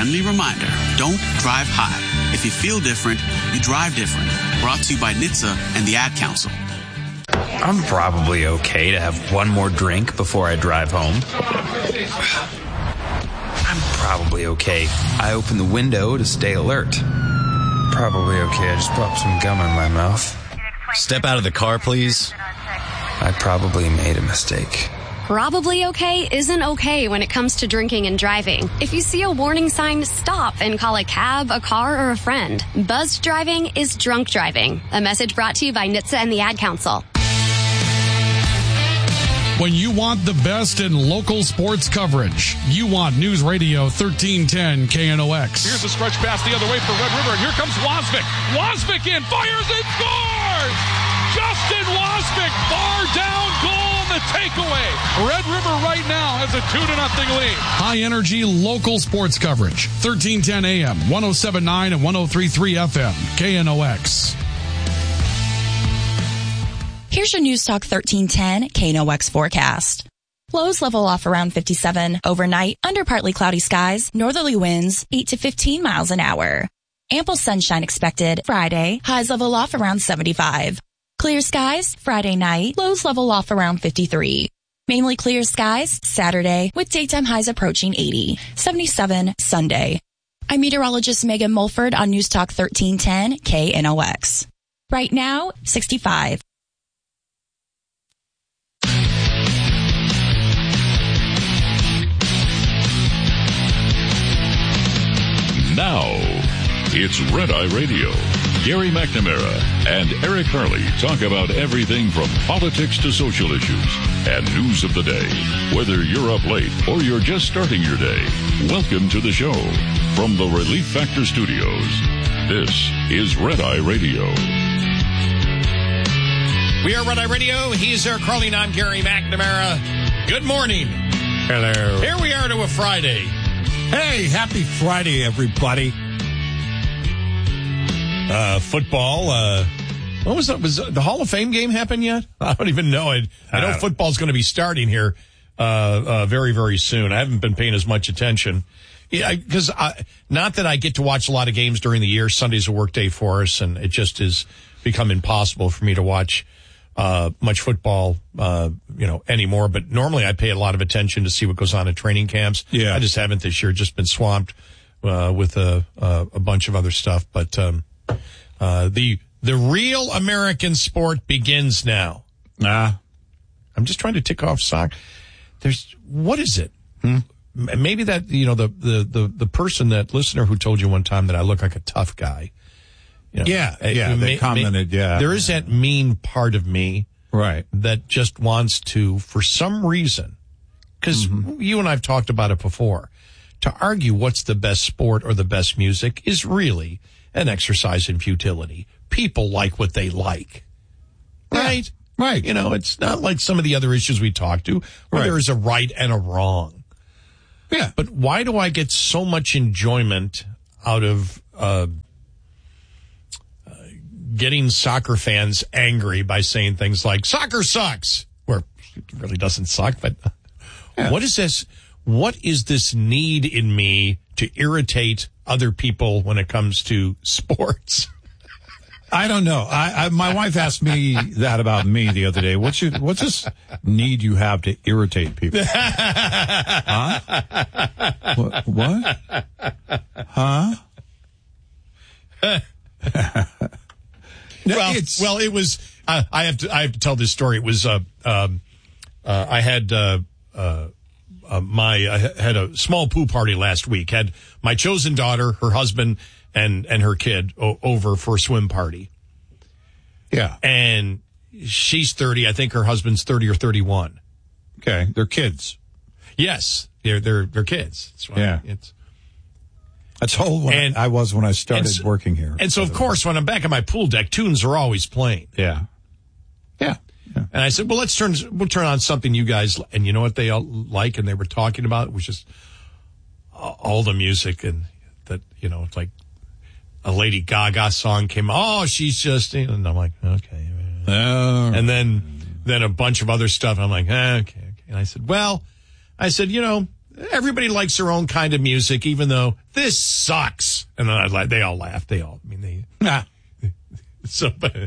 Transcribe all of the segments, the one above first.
friendly reminder, don't drive high. If you feel different, you drive different. Brought to you by NHTSA and the Ad Council. I'm probably okay to have one more drink before I drive home. I'm probably okay. I open the window to stay alert. Probably okay. I just popped some gum in my mouth. Step out of the car, please. I probably made a mistake. Probably okay isn't okay when it comes to drinking and driving. If you see a warning sign, stop and call a cab, a car, or a friend. Buzzed driving is drunk driving. A message brought to you by NHTSA and the Ad Council. When you want the best in local sports coverage, you want News Radio 1310 KNOX. Here's a stretch pass the other way for Red River, and here comes Wasvik. Wasvik in, fires and scores! Justin Wasvik, far down goal on the takeaway. Red River right now has a 2-0 lead. High energy local sports coverage. 1310 AM, 107.9 and 103.3 FM, KNOX. Here's your News Talk 1310 KNOX forecast. Lows level off around 57. Overnight, under partly cloudy skies, northerly winds 8 to 15 miles an hour. Ample sunshine expected Friday, highs level off around 75. Clear skies Friday night, lows level off around 53. Mainly clear skies Saturday with daytime highs approaching 80. 77 Sunday. I'm meteorologist Megan Mulford on News Talk 1310 KNOX. Right now, 65. Now, it's Red Eye Radio. Gary McNamara and Eric Harley talk about everything from politics to social issues and news of the day. Whether you're up late or you're just starting your day, welcome to the show. From the Relief Factor Studios, this is Red Eye Radio. We are Red Eye Radio. He's Eric Harley and I'm Gary McNamara. Good morning. Hello. Here we are to a Friday. Hey, happy Friday, everybody. Football. What was that? Was the Hall of Fame game happen yet? I don't even know it. I know football's going to be starting here very, very soon. I haven't been paying as much attention. Yeah, because not that I get to watch a lot of games during the year. Sunday's a work day for us, and it just has become impossible for me to watch much football, anymore. But normally I pay a lot of attention to see what goes on at training camps. Yeah. I just haven't this year. Just been swamped with a bunch of other stuff. But the real American sport begins now. I'm just trying to tick off soccer. What is it? Maybe that, the person, that listener who told you one time that I look like a tough guy. They commented, There is that mean part of me. Right. That just wants to, for some reason, because you and I have talked about it before, to argue what's the best sport or the best music is really an exercise in futility. People like what they like. Right? Yeah, right. It's not like some of the other issues we talk to where there is a right and a wrong. Yeah. But why do I get so much enjoyment out of getting soccer fans angry by saying things like, soccer sucks, where it really doesn't suck, but what is this? What is this need in me to irritate other people when it comes to sports? I don't know. My wife asked me that about me the other day. What's this need you have to irritate people? Huh? What? Huh? It was. I have to tell this story. It was. I had a small pool party last week. Had my chosen daughter, her husband, and her kid over for a swim party. Yeah, and she's 30. I think her husband's 30 or 31. Okay, they're kids. Yes, they're kids. That's how old I was when I started working here. And so, of course, when I'm back at my pool deck, tunes are always playing. Yeah. And I said, well, we'll turn on something you guys, and you know what they all like, and they were talking about, it was just all the music, and that, it's like a Lady Gaga song came, she's just, and I'm like, okay. And then a bunch of other stuff, and I'm like, okay. And I said, everybody likes their own kind of music, even though this sucks. And then they all laugh. So,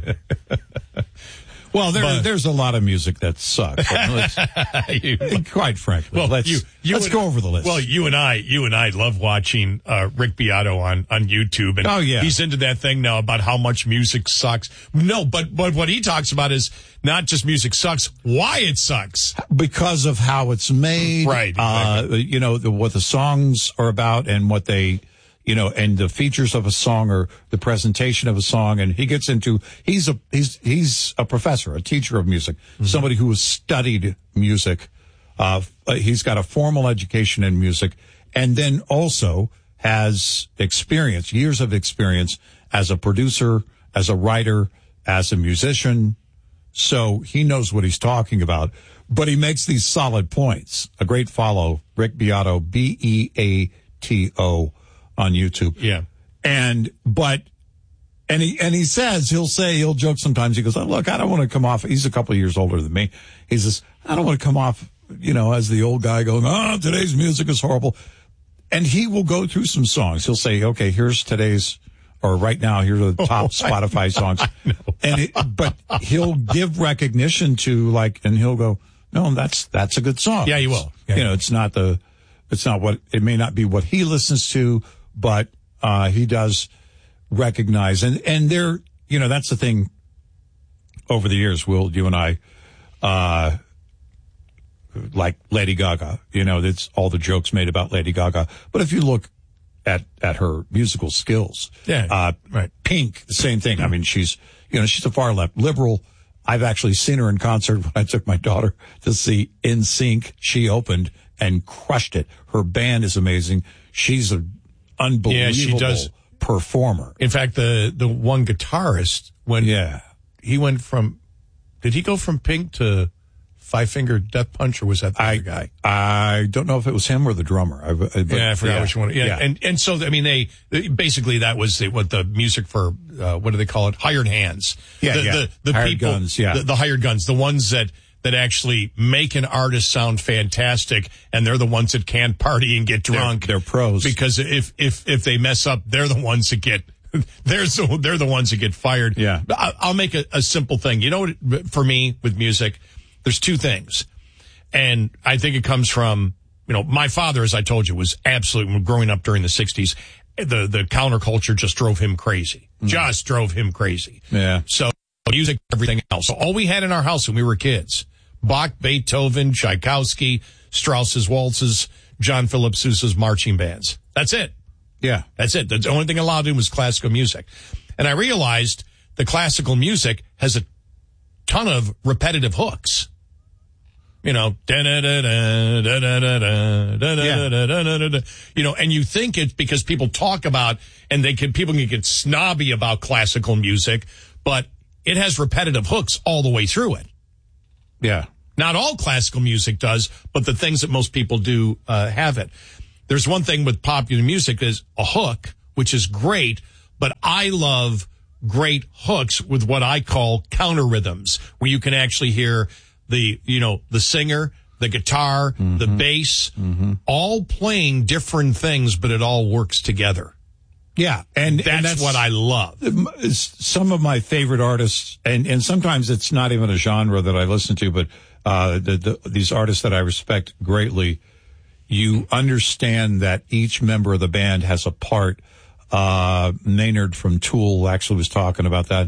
well, there's a lot of music that sucks. Quite frankly, let's go over the list. Well, you and I love watching Rick Beato on YouTube, and he's into that thing now about how much music sucks. No, but what he talks about is not just music sucks, why it sucks because of how it's made, right? Exactly. What the songs are about and what they. And the features of a song or the presentation of a song. And he gets into, he's a professor, a teacher of music, somebody who has studied music. He's got a formal education in music and then also has years of experience as a producer, as a writer, as a musician. So he knows what he's talking about, but he makes these solid points. A great follow, Rick Beato, Beato. On YouTube. Yeah. And he says, he'll joke sometimes. He goes, look, I don't want to come off. He's a couple of years older than me. He says, I don't want to come off, as the old guy going, today's music is horrible. And he will go through some songs. He'll say, okay, here's today's, or right now, here are the top Spotify songs. But he'll give recognition to and he'll go, no, that's a good song. Yeah, he will. Yeah, it may not be what he listens to, but he does recognize, and there, that's the thing. Over the years, you and I, like Lady Gaga, it's all the jokes made about Lady Gaga. But if you look at her musical skills, right. Pink, the same thing. I mean, she's a far left liberal. I've actually seen her in concert when I took my daughter to see NSYNC. She opened and crushed it. Her band is amazing. She's an unbelievable performer. In fact, the one guitarist, he went from, did he go from Pink to Five Finger Death Punch, or was that the other guy? I don't know if it was him or the drummer. I forgot which one. Yeah. And so, I mean, they basically, that was the music for, what do they call it? Hired hands. The hired people, guns, yeah. The hired guns, the ones that actually make an artist sound fantastic, and they're the ones that can't party and get drunk. They're pros. Because if they mess up, they're the ones that get, they're the ones that get fired. Yeah. I'll make a simple thing. For me with music, there's two things. And I think it comes from, my father, as I told you, was absolutely, growing up during the 60s, the counterculture just drove him crazy. Just drove him crazy. Yeah. So music, everything else. So all we had in our house when we were kids, Bach, Beethoven, Tchaikovsky, Strauss's waltzes, John Philip Sousa's marching bands. That's it. Yeah. That's it. The only thing allowed in was classical music. And I realized the classical music has a ton of repetitive hooks. And you think it's because people talk about, and people can get snobby about classical music, but it has repetitive hooks all the way through it. Yeah. Not all classical music does, but the things that most people do have it. There's one thing with popular music is a hook, which is great, but I love great hooks with what I call counter rhythms, where you can actually hear the singer, the guitar, the bass, all playing different things, but it all works together. Yeah, and that's what I love. Some of my favorite artists, and sometimes it's not even a genre that I listen to, but these artists that I respect greatly, you understand that each member of the band has a part. Maynard from Tool actually was talking about that.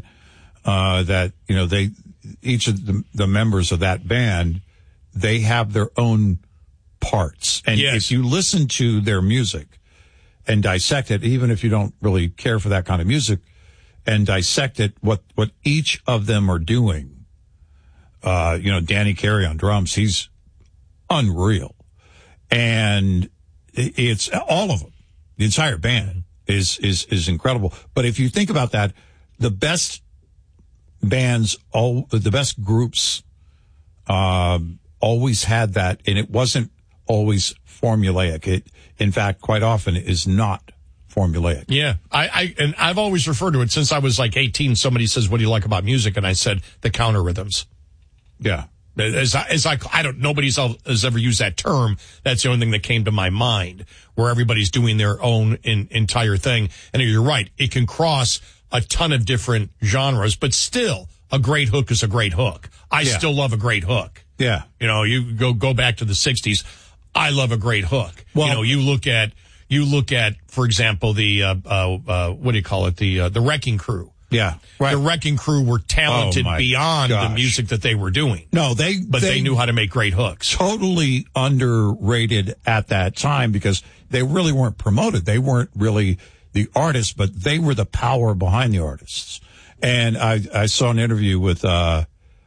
Each of the members of that band, they have their own parts, and if you listen to their music and dissect it, even if you don't really care for that kind of music, and dissect it, what each of them are doing. Danny Carey on drums, he's unreal. And it's all of them. The entire band is incredible. But if you think about that, the best bands, the best groups, always had that, and it wasn't always formulaic. It, in fact, quite often is not formulaic. Yeah. I've always referred to it since I was like 18. Somebody says, what do you like about music? And I said, the counter rhythms. Yeah. Nobody's has ever used that term. That's the only thing that came to my mind, where everybody's doing their own entire thing. And you're right. It can cross a ton of different genres, but still a great hook is a great hook. I still love a great hook. Yeah. You know, you go back to the 60s. I love a great hook. Well, you know, you look at, for example, the, what do you call it? The Wrecking Crew. Yeah. Right. The Wrecking Crew were talented beyond the music that they were doing. No, they knew how to make great hooks. Totally underrated at that time because they really weren't promoted. They weren't really the artists, but they were the power behind the artists. And I saw an interview with, Jim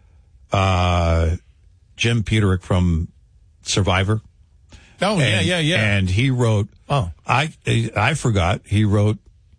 Peterick from Survivor. Oh, yeah. And he wrote, I forgot, he wrote,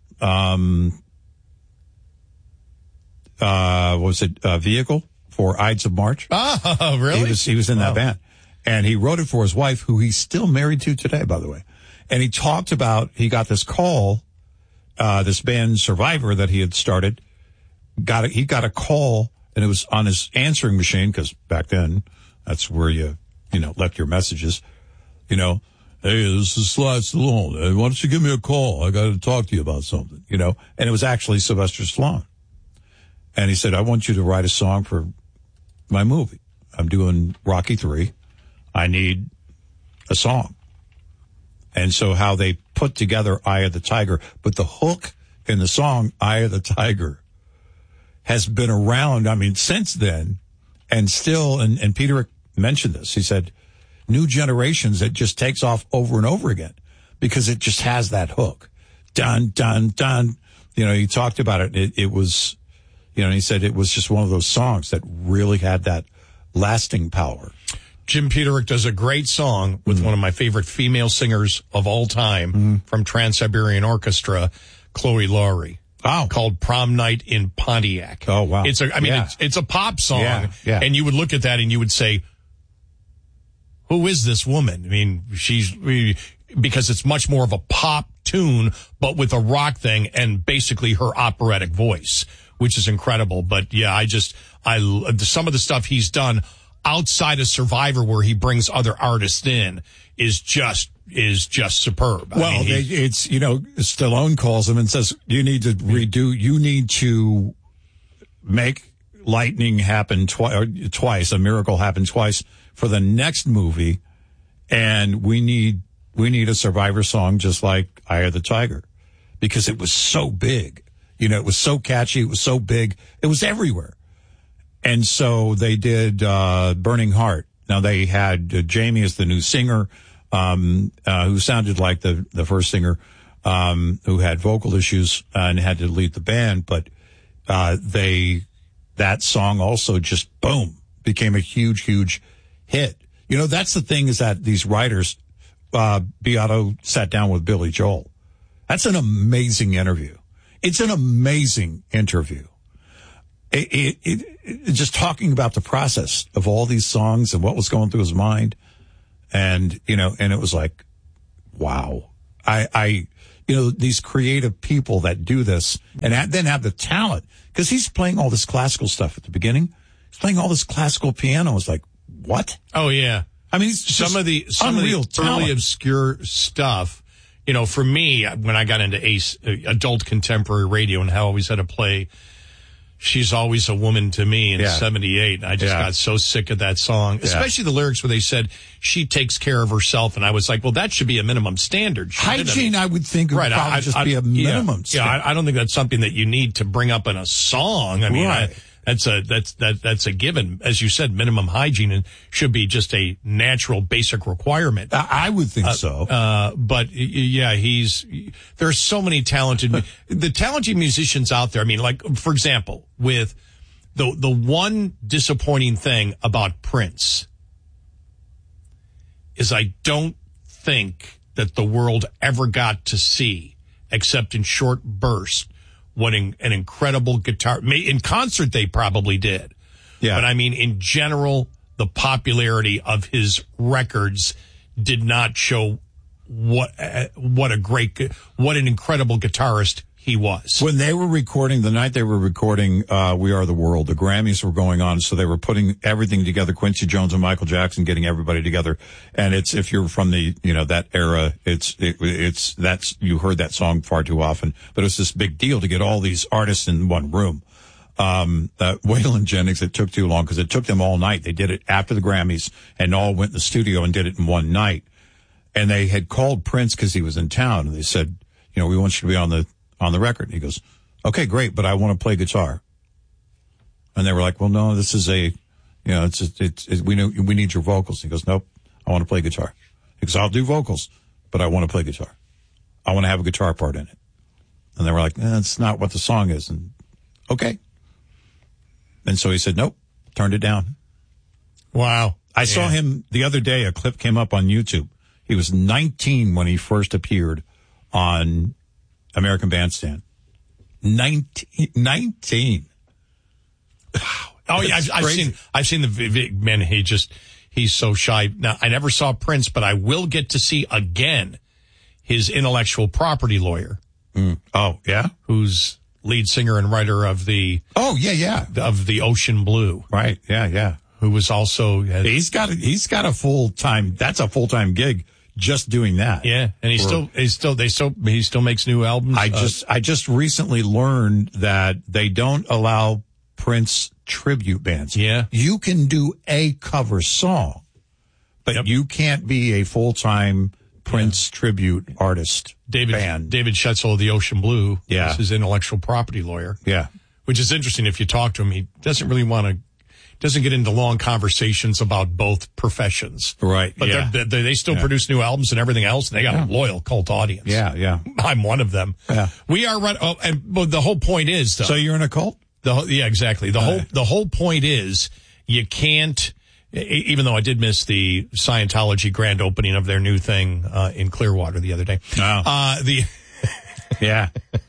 Vehicle for Ides of March. Oh, really? He was in that band. And he wrote it for his wife, who he's still married to today, by the way. And he talked about, he got this call, this band Survivor that he had started, he got a call, and it was on his answering machine, because back then, that's where you left your messages. You know, hey, this is Sly Stallone. Hey, why don't you give me a call? I got to talk to you about something, you know. And it was actually Sylvester Stallone. And he said, I want you to write a song for my movie. I'm doing Rocky III. I need a song. And so how they put together Eye of the Tiger, but the hook in the song Eye of the Tiger has been around, I mean, since then, and still, and Peter mentioned this. He said, new generations, it just takes off over and over again because it just has that hook. Dun, dun, dun. You know, he talked about it. It was, you know, and he said it was just one of those songs that really had that lasting power. Jim Peterick does a great song with one of my favorite female singers of all time from Trans-Siberian Orchestra, Chloe Laurie. Oh. Called Prom Night in Pontiac. Oh, wow. It's a pop song. Yeah. And you would look at that and you would say, who is this woman? I mean, because it's much more of a pop tune, but with a rock thing and basically her operatic voice, which is incredible. But yeah, some of the stuff he's done outside of Survivor, where he brings other artists in, is just superb. Well, I mean, it's, you know, Stallone calls him and says, you need to make lightning happen twice, a miracle happen twice for the next movie. And we need a Survivor song just like Eye of the Tiger, because it was so big. You know, it was so catchy. It was so big. It was everywhere. And so they did Burning Heart. Now they had Jamie as the new singer, who sounded like the first singer, who had vocal issues and had to lead the band. But that song also just, boom, became a huge, huge hit. You know, that's the thing, is that these writers, Beato sat down with Billy Joel. That's an amazing interview. It's an amazing interview. It just talking about the process of all these songs and what was going through his mind. And, you know, and it was like, wow. You know, these creative people that do this and then have the talent, because he's playing all this classical stuff at the beginning. He's playing all this classical piano. It's like, what? Oh, yeah. I mean, some of the early obscure stuff, you know, for me, when I got into adult contemporary radio and how I always had to play She's Always a Woman to Me in 78. I just got so sick of that song, especially the lyrics where they said she takes care of herself. And I was like, well, that should be a minimum standard. Hygiene, I would think, would probably just be a minimum standard. Yeah, I don't think that's something that you need to bring up in a song. I mean, that's a given. As you said, minimum hygiene should be just a natural, basic requirement. I would think so. But yeah, there's so many talented musicians out there. I mean, like, for example, with the one disappointing thing about Prince is I don't think that the world ever got to see, except in short bursts, what an incredible guitar. In concert, they probably did. Yeah. But I mean, in general, the popularity of his records did not show what an incredible guitarist he was. When they were recording, the night they were recording We Are the World, the Grammys were going on, so they were putting everything together, Quincy Jones and Michael Jackson getting everybody together. And it's, if you're from the, that era, you heard that song far too often, but it's this big deal to get all these artists in one room. Waylon Jennings, it took too long because it took them all night. They did it after the Grammys and all went in the studio and did it in one night. And they had called Prince because he was in town, and they said, we want you to be on the record. And he goes, okay, great, but I want to play guitar. And they were like, well, no, this is we need your vocals. He goes, nope, I want to play guitar. He goes, I'll do vocals, but I want to play guitar. I want to have a guitar part in it. And they were like, that's not what the song is. And okay. And so he said, nope, turned it down. Wow. I saw him the other day. A clip came up on YouTube. He was 19 when he first appeared on American Bandstand. 19. Wow. Oh yeah, I've seen the man. He's so shy. Now, I never saw Prince, but I will get to see again his intellectual property lawyer. Oh yeah, who's lead singer and writer of the of the Ocean Blue. Right. Yeah. Who was also he's got a full-time. That's a full-time gig. Just doing that. Yeah. And he still makes new albums. I just recently learned that they don't allow Prince tribute bands. Yeah. You can do a cover song, but you can't be a full-time Prince tribute artist band. David Schetzel of the Ocean Blue is his intellectual property lawyer. Yeah. Which is interesting. If you talk to him, he doesn't really doesn't get into long conversations about both professions. Right. But they still produce new albums and everything else, and they got a loyal cult audience. Yeah. I'm one of them. Yeah. We are right. Oh, and the whole point is, though. So you're in a cult? Exactly. The whole point is you can't, even though I did miss the Scientology grand opening of their new thing, in Clearwater the other day. Oh. Yeah.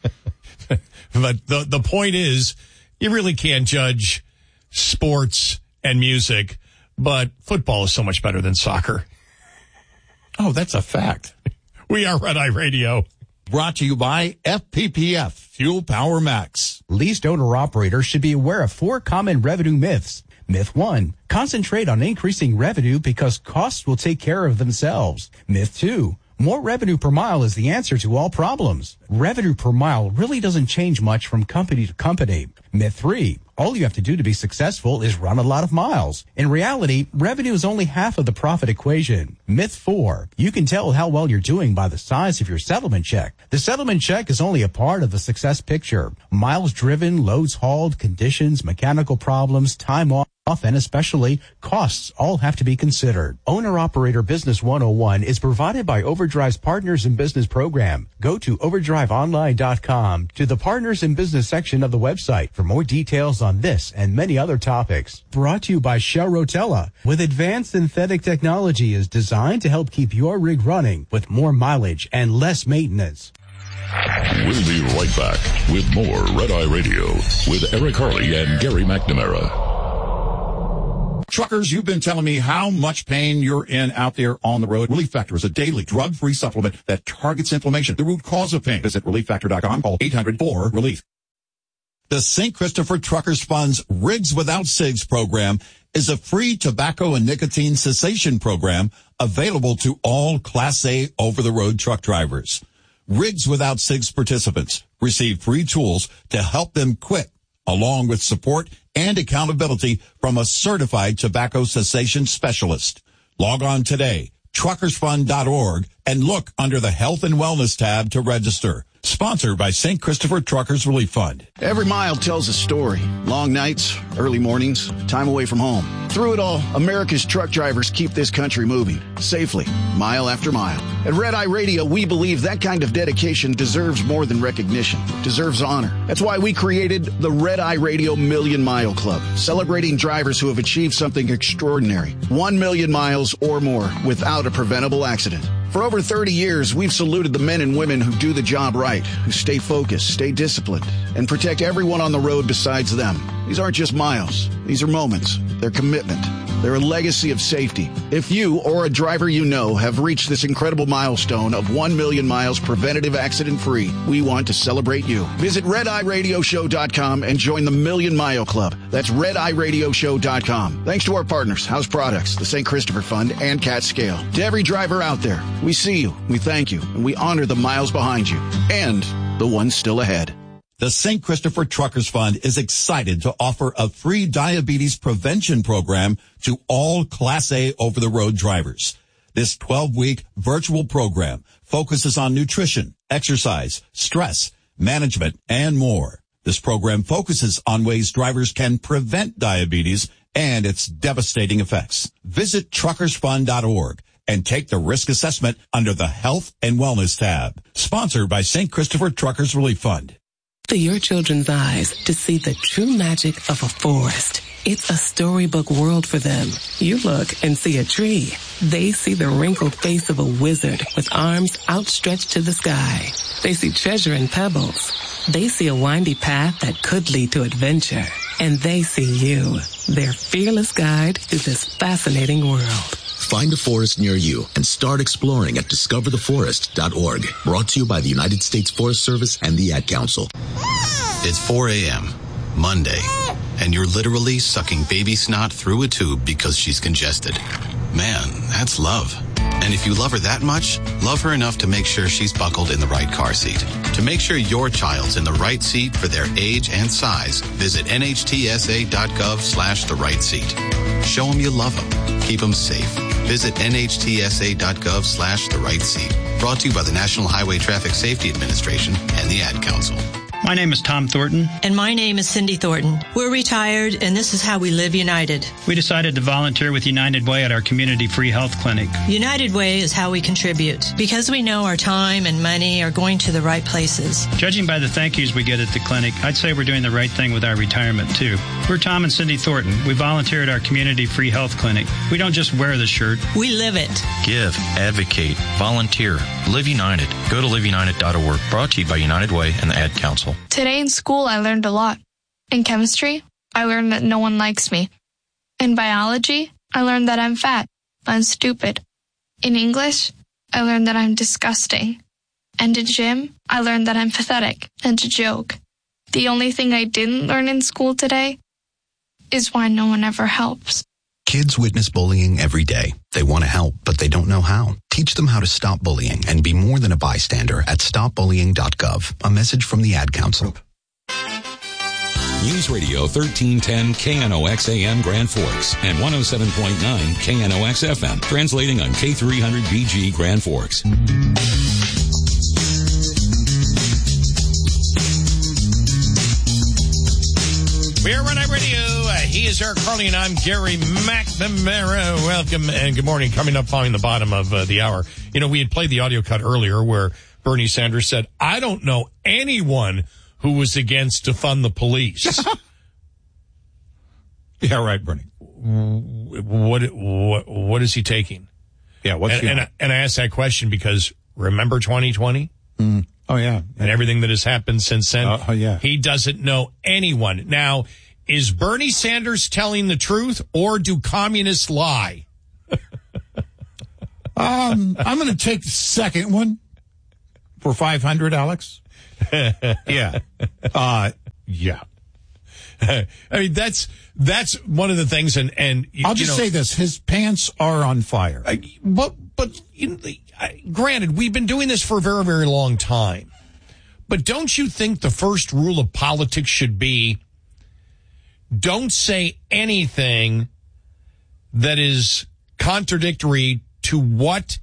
But the point is, you really can't judge sports and music, but football is so much better than soccer. Oh, that's a fact. We are Red Eye Radio. Brought to you by FPPF, Fuel Power Max. Leased owner-operators should be aware of 4 common revenue myths. Myth 1, concentrate on increasing revenue because costs will take care of themselves. Myth 2, more revenue per mile is the answer to all problems. Revenue per mile really doesn't change much from company to company. Myth 3, all you have to do to be successful is run a lot of miles. In reality, revenue is only half of the profit equation. Myth 4, you can tell how well you're doing by the size of your settlement check. The settlement check is only a part of the success picture. Miles driven, loads hauled, conditions, mechanical problems, time off, and especially costs all have to be considered. Owner-Operator Business 101 is provided by Overdrive's Partners in Business program. Go to overdriveonline.com to the Partners in Business section of the website for more details on this and many other topics. Brought to you by Shell Rotella, with advanced synthetic technology is designed to help keep your rig running with more mileage and less maintenance. We'll be right back with more Red Eye Radio with Eric Harley and Gary McNamara. Truckers, you've been telling me how much pain you're in out there on the road. Relief Factor is a daily drug-free supplement that targets inflammation, the root cause of pain. Visit ReliefFactor.com. Call 800-4-RELIEF. The St. Christopher Truckers Fund's Rigs Without Cigs program is a free tobacco and nicotine cessation program available to all Class A over-the-road truck drivers. Rigs Without Cigs participants receive free tools to help them quit, along with support and accountability from a certified tobacco cessation specialist. Log on today, truckersfund.org, and look under the Health and Wellness tab to register. Sponsored by St. Christopher Truckers Relief Fund. Every mile tells a story. Long nights, early mornings, time away from home. Through it all, America's truck drivers keep this country moving safely, mile after mile. At Red Eye Radio, we believe that kind of dedication deserves more than recognition, deserves honor. That's why we created the Red Eye Radio Million Mile Club, celebrating drivers who have achieved something extraordinary. 1 million miles or more without a preventable accident. For over 30 years, we've saluted the men and women who do the job right, who stay focused, stay disciplined, and protect everyone on the road besides them. These aren't just miles. These are moments. They're commitment. They're a legacy of safety. If you or a driver you know have reached this incredible milestone of 1 million miles preventative accident-free, we want to celebrate you. Visit RedEyeRadioShow.com and join the Million Mile Club. That's RedEyeRadioShow.com. Thanks to our partners, House Products, the St. Christopher Fund, and Cat Scale. To every driver out there, we see you, we thank you, and we honor the miles behind you and the ones still ahead. The St. Christopher Truckers Fund is excited to offer a free diabetes prevention program to all Class A over-the-road drivers. This 12-week virtual program focuses on nutrition, exercise, stress, management, and more. This program focuses on ways drivers can prevent diabetes and its devastating effects. Visit truckersfund.org and take the risk assessment under the Health and Wellness tab. Sponsored by St. Christopher Truckers Relief Fund. To your children's eyes to see the true magic of a forest. It's a storybook world for them. You look and see a tree. They see the wrinkled face of a wizard with arms outstretched to the sky. They see treasure in pebbles. They see a windy path that could lead to adventure. And they see you, their fearless guide through this fascinating world. Find a forest near you and start exploring at discovertheforest.org. Brought to you by the United States Forest Service and the Ad Council. It's 4 a.m., Monday, and you're literally sucking baby snot through a tube because she's congested. Man, that's love. And if you love her that much, love her enough to make sure she's buckled in the right car seat. To make sure your child's in the right seat for their age and size, visit nhtsa.gov/the right seat. Show them you love them. Keep them safe. Visit nhtsa.gov/the right seat. Brought to you by the National Highway Traffic Safety Administration and the Ad Council. My name is Tom Thornton. And my name is Cindy Thornton. We're retired, and this is how we live United. We decided to volunteer with United Way at our community free health clinic. United Way is how we contribute, because we know our time and money are going to the right places. Judging by the thank yous we get at the clinic, I'd say we're doing the right thing with our retirement, too. We're Tom and Cindy Thornton. We volunteer at our community free health clinic. We don't just wear the shirt. We live it. Give, advocate, volunteer, live United. Go to liveunited.org. Brought to you by United Way and the Ad Council. Today in school, I learned a lot. In chemistry, I learned that no one likes me. In biology, I learned that I'm fat and stupid. In English, I learned that I'm disgusting. And in gym, I learned that I'm pathetic and a joke. The only thing I didn't learn in school today is why no one ever helps. Kids witness bullying every day. They want to help, but they don't know how. Teach them how to stop bullying and be more than a bystander at stopbullying.gov. A message from the Ad Council. News Radio 1310 KNOX AM Grand Forks and 107.9 KNOX FM. Translating on K300BG Grand Forks. We are Red Eye Radio. He is Eric Carly, and I'm Gary McNamara. Welcome and good morning. Coming up following the bottom of the hour. You know, we had played the audio cut earlier where Bernie Sanders said, I don't know anyone who was against defund the police. Yeah, right, Bernie. What is he taking? Yeah, and I asked that question because remember 2020? Oh, yeah. And everything that has happened since then. Yeah. He doesn't know anyone. Now, is Bernie Sanders telling the truth or do communists lie? I'm going to take the second one for 500, Alex. Yeah. Yeah. I mean, that's one of the things. And I'll just say this. His pants are on fire. But you know, granted, we've been doing this for a very, very long time. But don't you think the first rule of politics should be don't say anything that is contradictory to what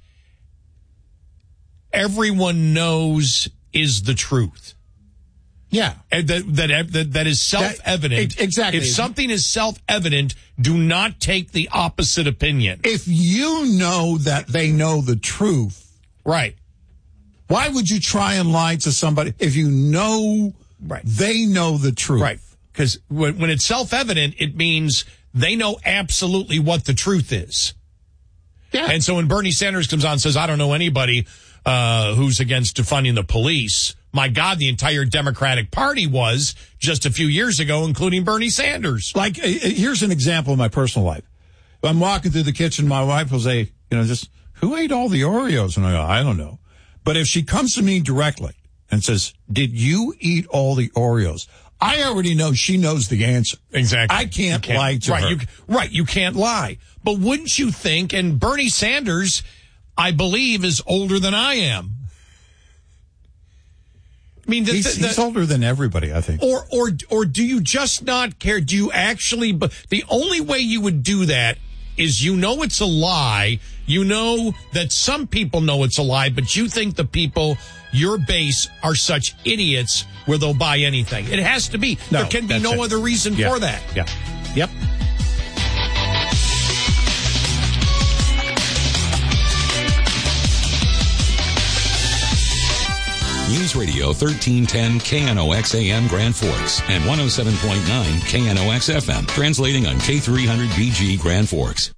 everyone knows is the truth? Yeah. And that is self-evident. Exactly. If something is self-evident, do not take the opposite opinion. If you know that they know the truth. Right. Why would you try and lie to somebody if you know they know the truth? Right. Because when it's self-evident, it means they know absolutely what the truth is. Yeah. And so when Bernie Sanders comes on and says, I don't know anybody who's against defunding the police, my God, the entire Democratic Party was just a few years ago, including Bernie Sanders. Like, here's an example of my personal life. I'm walking through the kitchen, my wife will say, just, who ate all the Oreos? And I go, I don't know. But if she comes to me directly and says, did you eat all the Oreos? I already know she knows the answer. Exactly. I can't lie to her. You can't lie. But wouldn't you think, and Bernie Sanders, I believe, is older than I am. I mean, he's older than everybody, I think. Or do you just not care? Do you actually, the only way you would do that is it's a lie. You know that some people know it's a lie, but you think the people, your base, are such idiots where they'll buy anything. It has to be. No, there can be no other reason for that. Yeah. Yep. News Radio 1310 KNOX AM Grand Forks and 107.9 KNOX FM, translating on K300BG Grand Forks.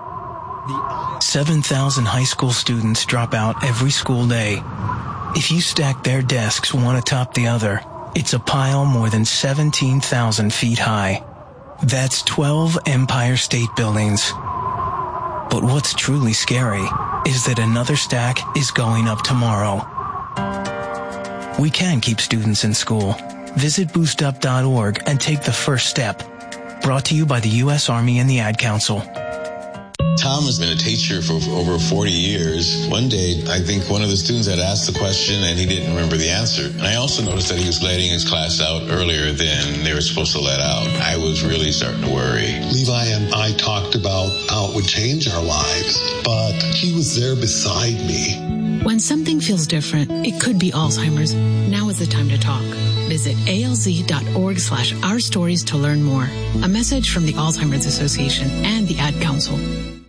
7,000 high school students drop out every school day. If you stack their desks one atop the other, it's a pile more than 17,000 feet high. That's 12 Empire State Buildings. But what's truly scary is that another stack is going up tomorrow. We can keep students in school. Visit boostup.org and take the first step. Brought to you by the U.S. Army and the Ad Council. Tom has been a teacher for over 40 years. One day, I think one of the students had asked the question and he didn't remember the answer. And I also noticed that he was letting his class out earlier than they were supposed to let out. I was really starting to worry. Levi and I talked about how it would change our lives, but he was there beside me. When something feels different, it could be Alzheimer's. Now is the time to talk. Visit alz.org/our stories to learn more. A message from the Alzheimer's Association and the Ad Council.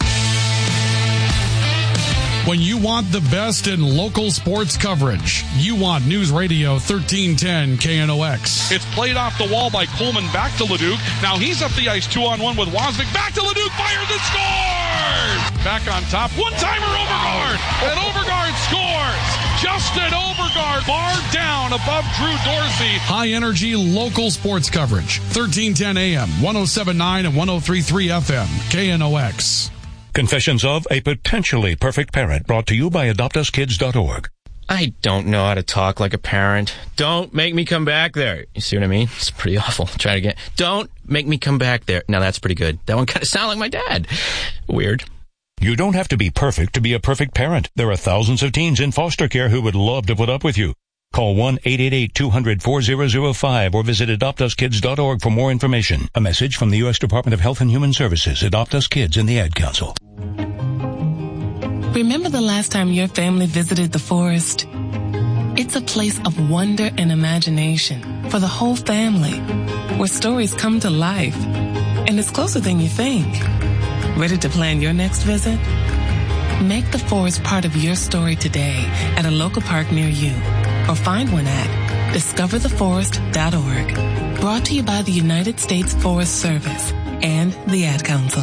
When you want the best in local sports coverage, you want News Radio 1310 KNOX. It's played off the wall by Coleman back to Leduc. Now he's up the ice 2-on-1 with Wozniak. Back to Leduc, fires and scores! Back on top, one-timer Overgaard, and Overgaard scores! Justin Overgaard barred down above Drew Dorsey. High energy local sports coverage. 1310 AM, 107.9 and 103.3 FM, KNOX. Confessions of a Potentially Perfect Parent, brought to you by AdoptUsKids.org. I don't know how to talk like a parent. Don't make me come back there. You see what I mean? It's pretty awful. Try it again. Don't make me come back there. Now that's pretty good. That one kind of sounded like my dad. Weird. You don't have to be perfect to be a perfect parent. There are thousands of teens in foster care who would love to put up with you. Call 1-888-200-4005 or visit AdoptUsKids.org for more information. A message from the U.S. Department of Health and Human Services, Adopt Us Kids, and the Ad Council. Remember the last time your family visited the forest? It's a place of wonder and imagination for the whole family, where stories come to life. And it's closer than you think. Ready to plan your next visit? Make the forest part of your story today at a local park near you, or find one at discovertheforest.org. Brought to you by the United States Forest Service and the Ad Council.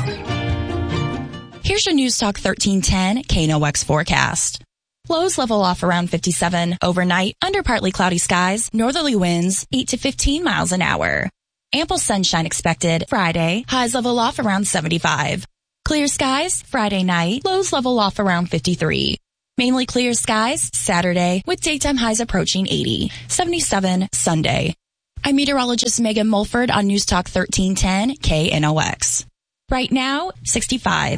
Here's your News Talk 1310 KNOX forecast. Lows level off around 57. Overnight, under partly cloudy skies, northerly winds 8 to 15 miles an hour. Ample sunshine expected Friday. Highs level off around 75. Clear skies Friday night. Lows level off around 53. Mainly clear skies Saturday with daytime highs approaching 80. 77 Sunday. I'm meteorologist Megan Mulford on News Talk 1310 KNOX. Right now, 65.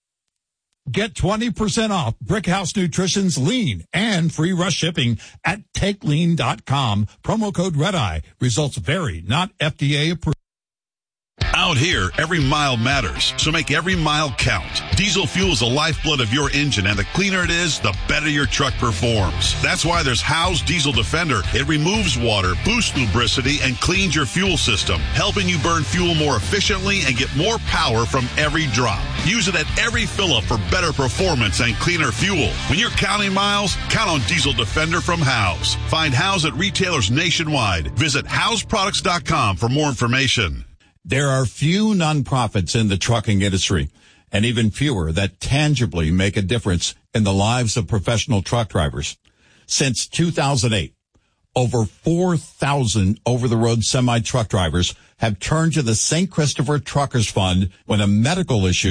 Get 20% off Brickhouse Nutrition's Lean and free rush shipping at TakeLean.com. Promo code REDEYE. Results vary, not FDA approved. Out here, every mile matters, so make every mile count. Diesel fuel is the lifeblood of your engine, and the cleaner it is, the better your truck performs. That's why there's Howe's Diesel Defender. It removes water, boosts lubricity, and cleans your fuel system, helping you burn fuel more efficiently and get more power from every drop. Use it at every fill-up for better performance and cleaner fuel. When you're counting miles, count on Diesel Defender from Howe's. Find Howe's at retailers nationwide. Visit Howe'sProducts.com for more information. There are few nonprofits in the trucking industry, and even fewer that tangibly make a difference in the lives of professional truck drivers. Since 2008, over 4,000 over-the-road semi-truck drivers have turned to the St. Christopher Truckers Fund when a medical issue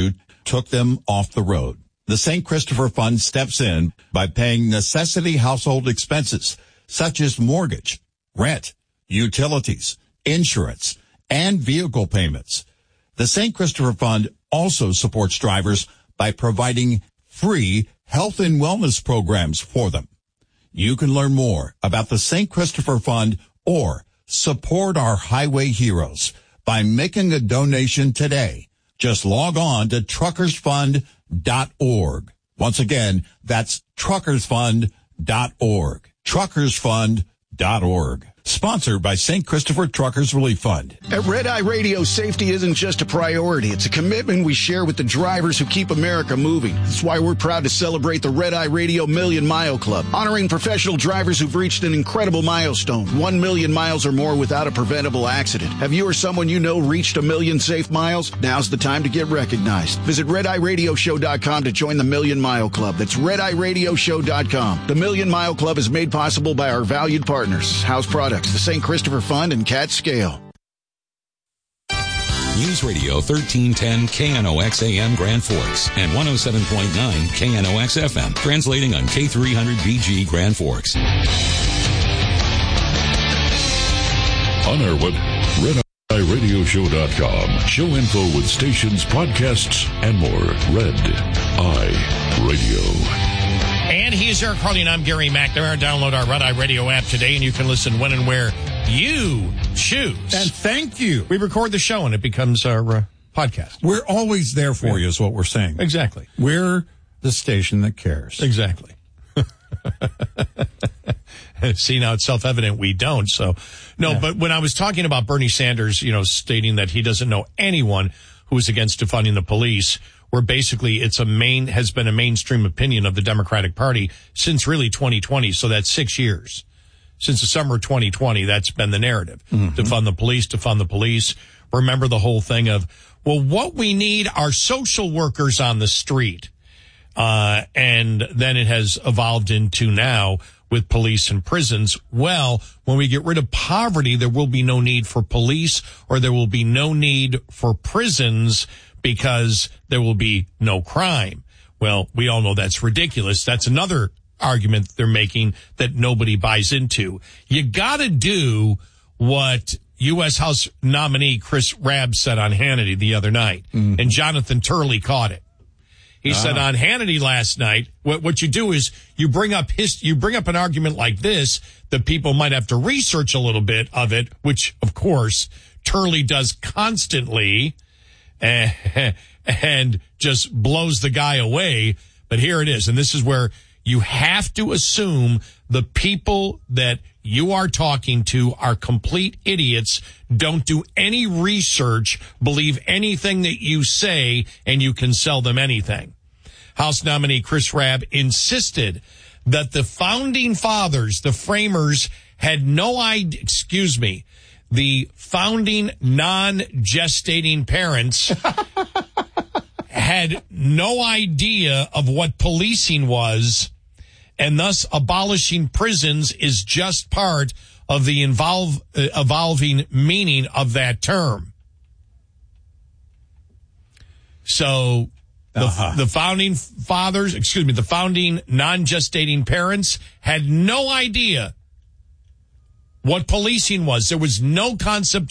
took them off the road. The St. Christopher Fund steps in by paying necessity household expenses such as mortgage, rent, utilities, insurance, and vehicle payments. The St. Christopher Fund also supports drivers by providing free health and wellness programs for them. You can learn more about the St. Christopher Fund or support our highway heroes by making a donation today. Just log on to truckersfund.org. Once again, that's truckersfund.org. Truckersfund.org. Sponsored by St. Christopher Truckers Relief Fund. At Red Eye Radio, safety isn't just a priority. It's a commitment we share with the drivers who keep America moving. That's why we're proud to celebrate the Red Eye Radio Million Mile Club, honoring professional drivers who've reached an incredible milestone, 1 million miles or more without a preventable accident. Have you or someone you know reached 1 million safe miles? Now's the time to get recognized. Visit RedEyeRadioShow.com to join the Million Mile Club. That's RedEyeRadioShow.com. The Million Mile Club is made possible by our valued partners, House Products, the St. Christopher Fund, and Cat Scale. News Radio 1310 KNOX AM Grand Forks and 107.9 KNOX FM, translating on K300BG Grand Forks. On our web, RedEyeRadioshow.com. Show info with stations, podcasts, and more. Red Eye Radio. And he is Eric Harley, and I'm Gary McNamara. Download our Red Eye Radio app today, and you can listen when and where you choose. And thank you. We record the show, and it becomes our podcast. We're always there for you, is what we're saying. Exactly. We're the station that cares. Exactly. See, now it's self-evident we don't. So, no, But when I was talking about Bernie Sanders, stating that he doesn't know anyone who is against defunding the police, where basically has been a mainstream opinion of the Democratic Party since really 2020. So that's 6 years. Since the summer of 2020, that's been the narrative. Mm-hmm. Defund the police. Remember the whole thing of, well, what we need are social workers on the street. And then it has evolved into now with police and prisons. Well, when we get rid of poverty, there will be no need for police, or there will be no need for prisons, because there will be no crime. Well, we all know that's ridiculous. That's another argument they're making that nobody buys into. You gotta do what U.S. House nominee Chris Rabb said on Hannity the other night, and Jonathan Turley caught it. He said on Hannity last night, what you do is you bring up an argument like this that people might have to research a little bit of it, which of course Turley does constantly, and just blows the guy away. But here it is. And this is where you have to assume the people that you are talking to are complete idiots, don't do any research, believe anything that you say, and you can sell them anything. House nominee Chris Rabb insisted that the founding fathers, the framers, had no idea, the founding non-gestating parents had no idea of what policing was, and thus abolishing prisons is just part of the evolving meaning of that term. So the founding fathers, the founding non-gestating parents had no idea what policing was. There was no concept